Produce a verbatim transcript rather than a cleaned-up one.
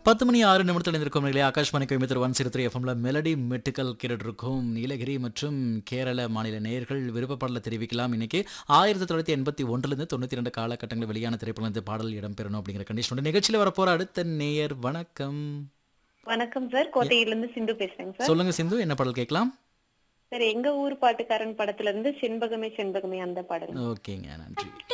பத்து மணி ஆறு நிமிடத்தில் இருக்கும் நிலையை Akashvani Coimbatore one zero three எஃப்எம்ல மெலடி மெட்டுக்கள் கேட்டுருக்கும் நீலகிரி மற்றும் கேரள மாநில நேயர்கள் விருப்பப்பாடலை தெரிவிக்கலாம். இன்னைக்கு ஆயிரத்தி தொள்ளாயிரத்தி எண்பத்தி ஒன்றிலிருந்து தொண்ணூற்றி ரெண்டு காலகட்டங்களில் வெளியான திரைப்படம் பாடல் இடம்பெறணும் அப்படிங்கிற கண்டிஷனோட நிகழ்ச்சியில் வரப்போற அடுத்த நேயர். வணக்கம். வணக்கம் சார், கோட்டையிலிருந்து சிந்து பேசுறேங்க சார். சொல்லுங்க சிந்து, என்ன பாடல் கேட்கலாம்? சார், எங்க ஊர் பாட்டுக்காரன் படத்துல இருந்து செண்பகமே செண்பகமே அந்த பாடல். ஓகேங்க, நன்றி.